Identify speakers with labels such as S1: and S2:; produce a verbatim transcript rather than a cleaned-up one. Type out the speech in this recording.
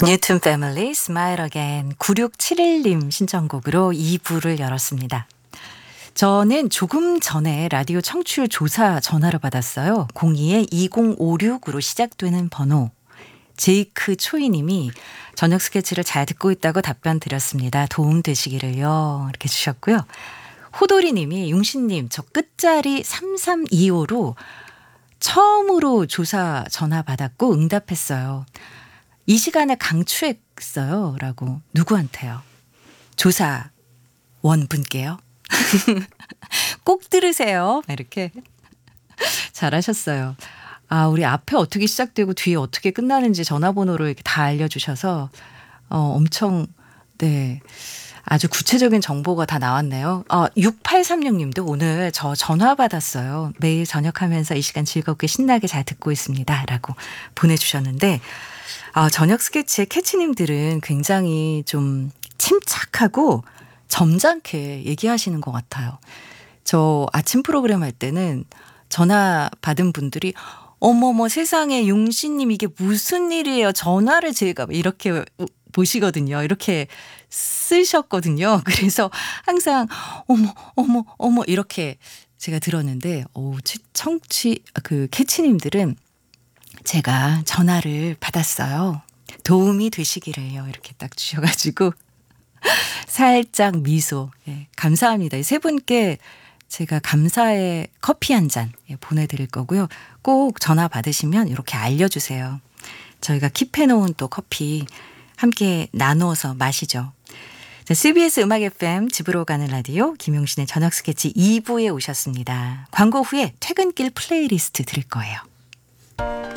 S1: 뉴튼 패밀리 스마일 어게인 구육칠일 님 신청곡으로 이 부를 열었습니다. 저는 조금 전에 라디오 청취율 조사 전화를 받았어요. 공이에 이공오육으로 시작되는 번호. 제이크 초이님이 저녁 스케치를 잘 듣고 있다고 답변 드렸습니다. 도움 되시기를요. 이렇게 주셨고요. 호돌이님이 용신님 저 끝자리 삼삼이오로 처음으로 조사 전화 받았고 응답했어요. 이 시간에 강추했어요. 라고. 누구한테요? 조사원 분께요. 꼭 들으세요. 이렇게 잘하셨어요. 아, 우리 앞에 어떻게 시작되고 뒤에 어떻게 끝나는지 전화번호를 이렇게 다 알려주셔서 어, 엄청 네 아주 구체적인 정보가 다 나왔네요. 아, 육팔삼육 님도 오늘 저 전화 받았어요. 매일 저녁하면서 이 시간 즐겁게 신나게 잘 듣고 있습니다. 라고 보내주셨는데 아, 저녁 스케치의 캐치님들은 굉장히 좀 침착하고 점잖게 얘기하시는 것 같아요. 저 아침 프로그램 할 때는 전화 받은 분들이 어머머 세상에 용신님 이게 무슨 일이에요. 전화를 제가 이렇게 보시거든요. 이렇게 쓰셨거든요. 그래서 항상 어머 어머 어머 이렇게 제가 들었는데 오, 청취 그 캐치님들은 제가 전화를 받았어요. 도움이 되시기를요. 이렇게 딱 주셔가지고 살짝 미소. 예, 감사합니다. 이 세 분께 제가 감사의 커피 한 잔 보내드릴 거고요. 꼭 전화 받으시면 이렇게 알려주세요. 저희가 킵해놓은 또 커피 함께 나누어서 마시죠. 자, 씨비에스 음악 에프엠 집으로 가는 라디오 김용신의 저녁 스케치 이 부에 오셨습니다. 광고 후에 퇴근길 플레이리스트 들을 거예요.